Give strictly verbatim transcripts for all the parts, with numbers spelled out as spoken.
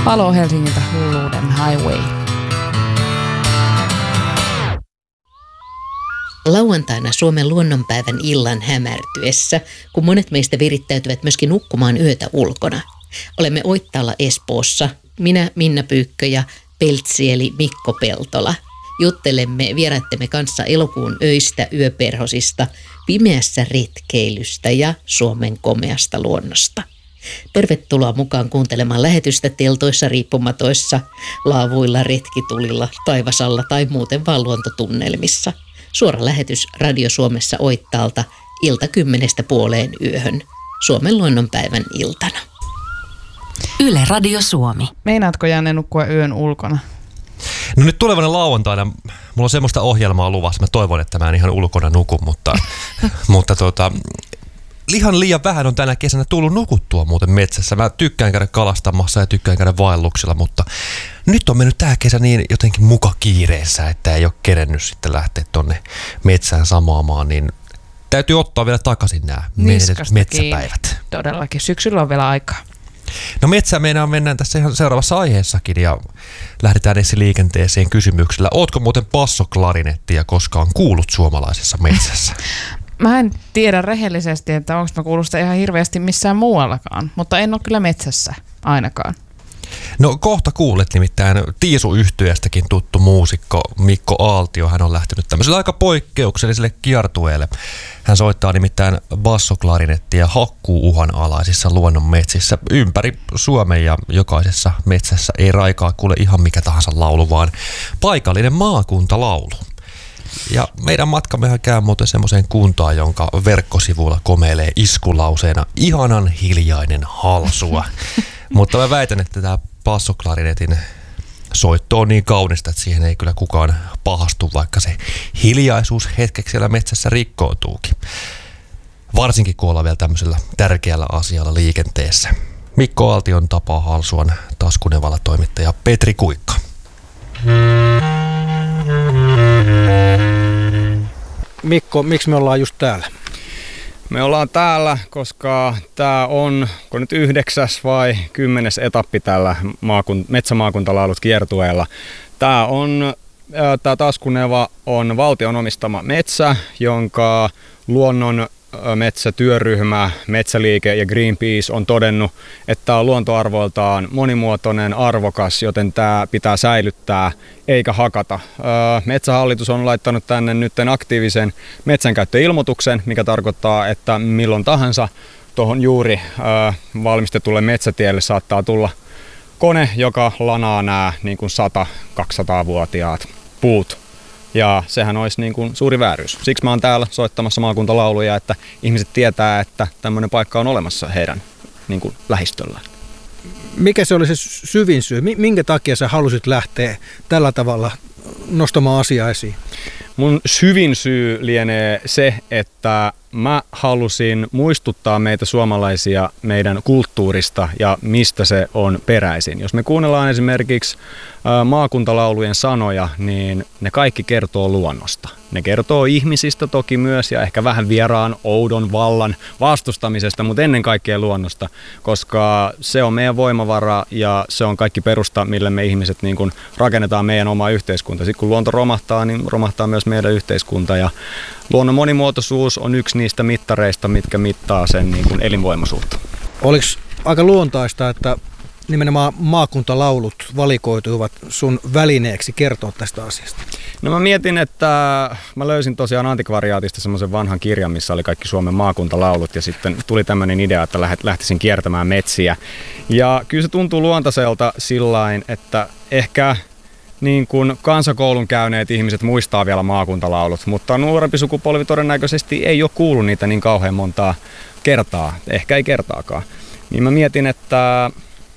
Palo Helsingiltä hulluuden highway. Lauantaina Suomen luonnonpäivän illan hämärtyessä, kun monet meistä virittäytyvät myöskin nukkumaan yötä ulkona. Olemme Oittaalla Espoossa, minä Minna Pyykkö ja Peltsi eli Mikko Peltola. Juttelemme vieraittemme kanssa elokuun öistä, yöperhosista, pimeässä retkeilystä ja Suomen komeasta luonnosta. Tervetuloa mukaan kuuntelemaan lähetystä teltoissa, riippumatoissa, laavuilla, retkitulilla, taivasalla tai muuten vaan luontotunnelmissa. Suora lähetys Radio Suomessa Oittaalta ilta kymmenestä puoleen yöhön Suomen luonnonpäivän iltana. Yle Radio Suomi. Meinaatko Janne nukkua yön ulkona? No nyt tulevana lauantaina mulla on semmoista ohjelmaa luvassa. Mä toivon, että mä en ihan ulkona nuku, mutta, mutta tota, ihan liian vähän on tänä kesänä tullut nukuttua muuten metsässä. Mä tykkään käydä kalastamassa ja tykkään käydä vaelluksilla, mutta nyt on mennyt tää kesä niin jotenkin muka kiireessä, että ei ole kerennyt sitten lähteä tonne metsään samaamaan, niin täytyy ottaa vielä takaisin nämä metsäpäivät. Todellakin, syksyllä on vielä aikaa. No metsään meinaan mennään tässä ihan seuraavassa aiheessakin ja lähdetään ensin liikenteeseen kysymyksellä. Ootko muuten bassoklarinettia koskaan kuullut suomalaisessa metsässä? Mä en tiedä rehellisesti, että onko mä kuullut sitä ihan hirveästi missään muuallakaan, mutta en ole kyllä metsässä ainakaan. No kohta kuulet, nimittäin Tiisu-yhtyeestäkin tuttu muusikko Mikko Aaltio. Hän on lähtenyt tämmöiselle aika poikkeukselliselle kiertueelle. Hän soittaa nimittäin bassoklarinettia hakkuu-uhan alaisissa luonnonmetsissä ympäri Suomen, ja jokaisessa metsässä ei raikaa kuule ihan mikä tahansa laulu, vaan paikallinen maakuntalaulu. Ja meidän matkammehan käy muuten semmoiseen kuntaan, jonka verkkosivuilla komeilee iskulauseena ihanan hiljainen halsua. Mutta mä väitän, että tämä bassoklarinetin soitto on niin kaunista, että siihen ei kyllä kukaan pahastu, vaikka se hiljaisuus hetkeksi siellä metsässä rikkoutuukin. Varsinkin kun ollaan vielä tämmöisellä tärkeällä asialla liikenteessä. Mikko Aaltion tapaa halsuan taskunevalla toimittaja Petri Kuikka. Mikko, miksi me ollaan just täällä? Me ollaan täällä, koska tämä on, kun nyt yhdeksäs vai kymmenes etappi tällä maakun, metsämaakuntalaulut kiertueella. Tämä on, tämä Taskuneva on valtion omistama metsä, jonka luonnon metsätyöryhmä, Metsäliike ja Greenpeace on todennut, että tämä on luontoarvoiltaan monimuotoinen, arvokas, joten tämä pitää säilyttää eikä hakata. Metsähallitus on laittanut tänne nyt aktiivisen metsänkäyttöilmoituksen, mikä tarkoittaa, että milloin tahansa tuohon juuri valmistetulle metsätielle saattaa tulla kone, joka lanaa nämä niin kuin sata-kaksisataa-vuotiaat puut. Ja sehän olisi niin kuin suuri vääryys. Siksi mä oon täällä soittamassa maakuntalauluja, että ihmiset tietää, että tämmöinen paikka on olemassa heidän niin kuin lähistöllään. Mikä se oli se syvin syy? Minkä takia sä halusit lähteä tällä tavalla nostamaan asiaa esiin? Mun syvin syy lienee se, että mä halusin muistuttaa meitä suomalaisia meidän kulttuurista ja mistä se on peräisin. Jos me kuunnellaan esimerkiksi maakuntalaulujen sanoja, niin ne kaikki kertoo luonnosta. Ne kertoo ihmisistä toki myös ja ehkä vähän vieraan oudon vallan vastustamisesta, mutta ennen kaikkea luonnosta, koska se on meidän voimavara ja se on kaikki perusta, millä me ihmiset niin kun rakennetaan meidän omaa yhteiskuntaa. Sitten kun luonto romahtaa, niin romahtaa myös meidän yhteiskunta, ja luonnon monimuotoisuus on yksi niistä mittareista, mitkä mittaa sen niin kun elinvoimaisuutta. Oliko aika luontaista, että nimenomaan maakuntalaulut valikoituivat sun välineeksi kertoa tästä asiasta? No mä mietin, että mä löysin tosiaan antikvariaatista semmoisen vanhan kirjan, missä oli kaikki Suomen maakuntalaulut, ja sitten tuli tämmöinen idea, että lähtisin kiertämään metsiä. Ja kyllä se tuntuu luontaiselta sillain, että ehkä niin kuin kansakoulun käyneet ihmiset muistaa vielä maakuntalaulut, mutta nuorempi sukupolvi todennäköisesti ei ole kuullut niitä niin kauhean montaa kertaa, ehkä ei kertaakaan. Niin mä mietin, että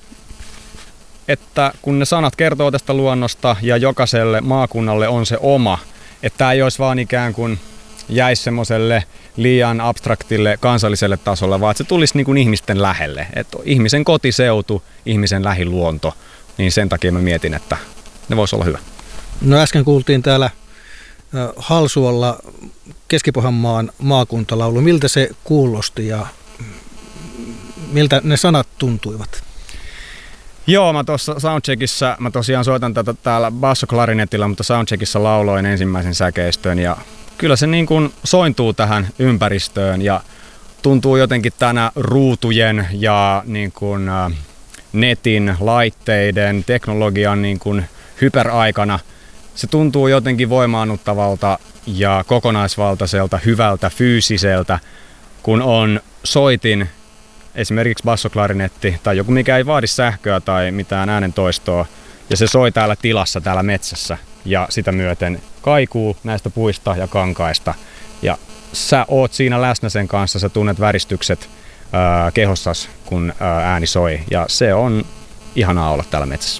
että kun ne sanat kertoo tästä luonnosta ja jokaiselle maakunnalle on se oma, että tämä ei olisi vaan ikään kuin jäisi semmoiselle liian abstraktille kansalliselle tasolle, vaan että se tulisi niin kuin ihmisten lähelle. Että ihmisen kotiseutu, ihmisen lähiluonto, niin sen takia mä mietin, että ne voisi olla hyvä. No äsken kuultiin täällä Halsualla Keski-Pohjanmaan maakuntalaulu. Miltä se kuulosti ja miltä ne sanat tuntuivat? Joo, mä tuossa soundcheckissa, mä tosiaan soitan tätä täällä bassoklarinetilla, mutta soundcheckissa lauloin ensimmäisen säkeistön ja kyllä se niin kuin sointuu tähän ympäristöön ja tuntuu jotenkin tänä ruutujen ja niin kuin netin, laitteiden, teknologian niin kuin hyperaikana. Se tuntuu jotenkin voimaannuttavalta ja kokonaisvaltaiselta, hyvältä, fyysiseltä, kun on soitin, esimerkiksi bassoklarinetti tai joku, mikä ei vaadi sähköä tai mitään äänentoistoa, ja se soi täällä tilassa, täällä metsässä, ja sitä myöten kaikuu näistä puista ja kankaista. Ja sä oot siinä läsnä sen kanssa, sä tunnet väristykset ää, kehossas, kun ää, ääni soi, ja se on ihanaa olla täällä metsässä.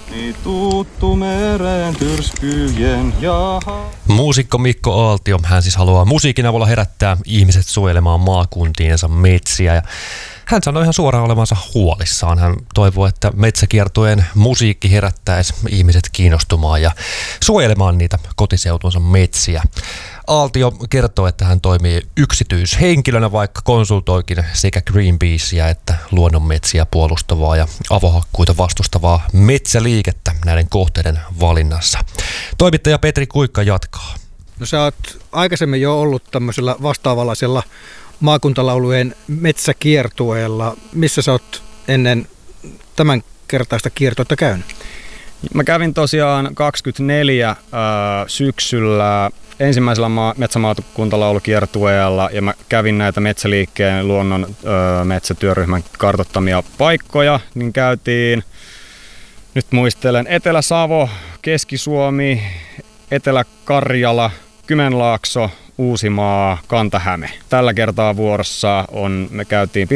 Muusikko Mikko Aaltio, hän siis haluaa musiikin avulla herättää ihmiset suojelemaan maakuntiensa metsiä. Ja hän sanoi ihan suoraan olevansa huolissaan. Hän toivoo, että metsäkiertueen musiikki herättäisi ihmiset kiinnostumaan ja suojelemaan niitä kotiseutunsa metsiä. Aaltio kertoo, että hän toimii yksityishenkilönä, vaikka konsultoikin sekä Greenpeacea että luonnonmetsiä puolustavaa ja avohakkuita vastustavaa metsäliikettä näiden kohteiden valinnassa. Toimittaja Petri Kuikka jatkaa. No sä oot aikaisemmin jo ollut tämmöisellä vastaavanlaisella maakuntalaulujen metsäkiertueella. Missä sä oot ennen tämän kertaista kiertoita käynyt? Mä kävin tosiaan kaksikymmentäneljä äh, syksyllä ensimmäisellä maa- metsämaakuntalaulukiertueella ja mä kävin näitä metsäliikkeen luonnon äh, metsätyöryhmän kartoittamia paikkoja, niin käytiin, nyt muistelen, Etelä-Savo, Keski-Suomi, Etelä-Karjala, Kymenlaakso, Uusimaa, Kanta-Häme. Tällä kertaa vuorossa on, me käytiin